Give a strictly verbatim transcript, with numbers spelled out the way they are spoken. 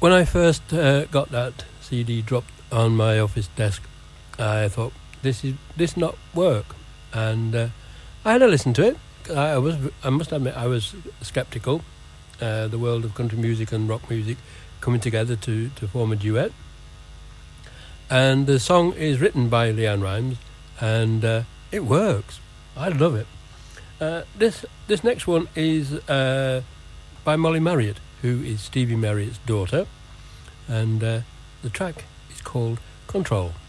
when I first uh, got that C D dropped on my office desk, I thought, this is this not work, and uh, I had a listen to it. I was, I must admit, I was sceptical. Uh, the world of country music and rock music coming together to, to form a duet. And the song is written by Leanne Rimes, and uh, it works. I love it. Uh, this this next one is uh, by Molly Marriott, who is Stevie Marriott's daughter, and uh, the track is called Control.